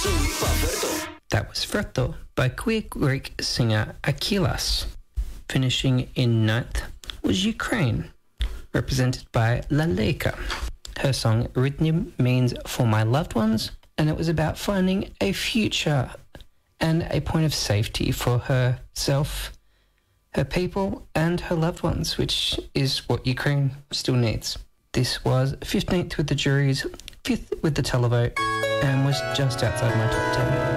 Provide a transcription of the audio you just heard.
That was Frotto by queer Greek singer Akilas. Finishing in ninth was Ukraine, represented by Laleka. Her song Rhythm means for my loved ones, and it was about finding a future and a point of safety for herself, her people, and her loved ones, which is what Ukraine still needs. This was 15th with the juries, 5th with the televote, and was just outside my top 10.